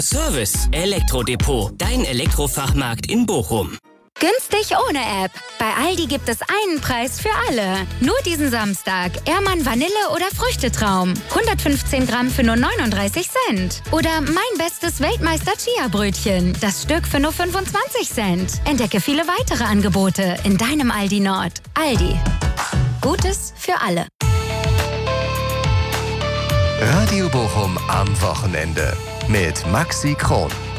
Service Elektrodepot, dein Elektrofachmarkt in Bochum. Günstig ohne App. Bei Aldi gibt es einen Preis für alle. Nur diesen Samstag. Ehrmann Vanille oder Früchtetraum. 115 Gramm für nur 39 Cent. Oder mein bestes Weltmeister Chia-Brötchen. Das Stück für nur 25 Cent. Entdecke viele weitere Angebote in deinem Aldi Nord. Aldi. Gutes für alle. Radio Bochum am Wochenende mit Maxi Kron.